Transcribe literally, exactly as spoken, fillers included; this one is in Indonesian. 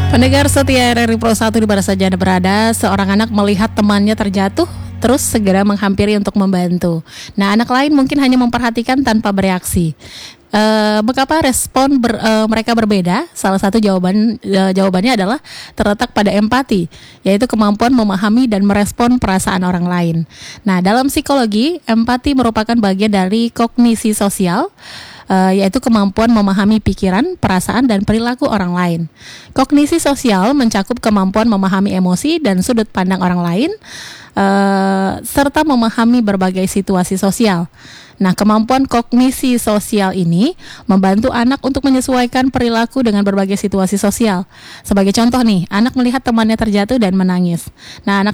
Pendengar setia R R I Pro satu di mana saja Anda berada, seorang anak melihat temannya terjatuh, terus segera menghampiri untuk membantu. Nah, anak lain mungkin hanya memperhatikan tanpa bereaksi. Uh, mengapa respon ber, uh, mereka berbeda? Salah satu jawaban uh, jawabannya adalah terletak pada empati, yaitu kemampuan memahami dan merespon perasaan orang lain. Nah, dalam psikologi, empati merupakan bagian dari kognisi sosial, uh, yaitu kemampuan memahami pikiran, perasaan, dan perilaku orang lain. Kognisi sosial mencakup kemampuan memahami emosi dan sudut pandang orang lain, uh, serta memahami berbagai situasi sosial. Nah, kemampuan kognisi sosial ini membantu anak untuk menyesuaikan perilaku dengan berbagai situasi sosial. Sebagai contoh nih, anak melihat temannya terjatuh dan menangis. Nah, anak